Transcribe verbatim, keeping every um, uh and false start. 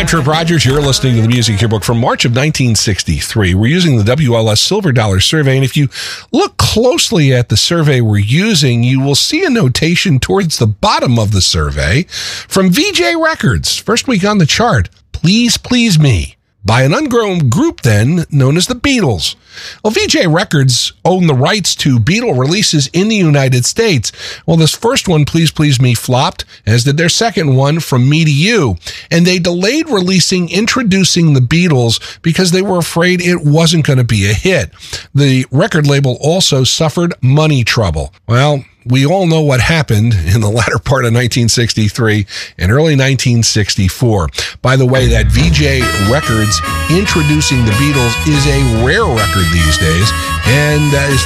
I'm Trip Rogers. You're listening to the Music Yearbook from March of nineteen sixty-three. We're using the W L S Silver Dollar Survey, and if you look closely at the survey we're using, you will see a notation towards the bottom of the survey from V J Records. First week on the chart, Please Please Me, by an ungrown group then known as the Beatles. Well, V J Records own the rights to Beatle releases in the United States. Well, this first one, Please Please Me, flopped, as did their second one, From Me to You. And they delayed releasing Introducing the Beatles because they were afraid it wasn't going to be a hit. The record label also suffered money trouble. Well, we all know what happened in the latter part of nineteen sixty-three and early nineteen sixty-four. By the way, that V J Records Introducing the Beatles is a rare record these days, and uh, is